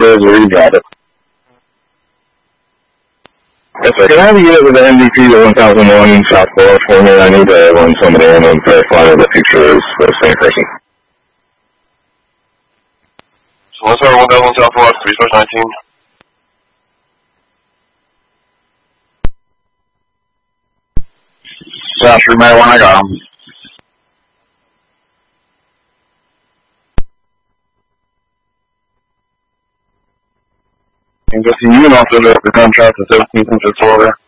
is where you drive it. Yes, sir. Can I have a unit with an MVP to 1001 South Florida for me? I need to run somebody in and verify the picture is for the same person. So 1001 South Florida, 3/19. South Street Marijuana, I got him. And just the unit also the contract to 17th and Florida.